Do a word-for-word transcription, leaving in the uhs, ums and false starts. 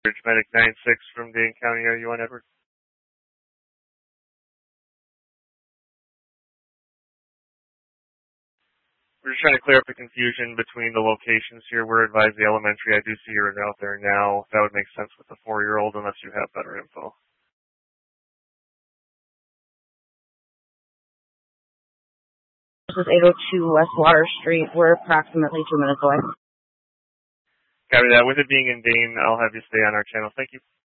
Bridge Medic nine six from Dane County. Are you on, Edward? We're just trying to clear up the confusion between the locations here. We're advised the elementary. I do see you're out there now. That would make sense with the four-year-old unless you have better info. This is eight oh two West Water Street. We're approximately two minutes away. Copy that. With it being in Dane, I'll have you stay on our channel. Thank you.